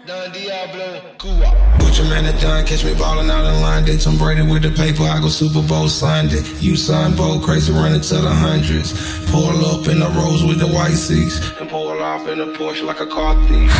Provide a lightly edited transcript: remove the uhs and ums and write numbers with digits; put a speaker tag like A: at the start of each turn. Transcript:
A: Don Diablo, Cuba.
B: Butcher man at done, catch me ballin' out in London. Tom Brady with the paper, I go Super Bowl Sunday. You son bold, crazy running to the hundreds. Pull up in the Rolls with the white seats, and pull off in a Porsche like a car thief.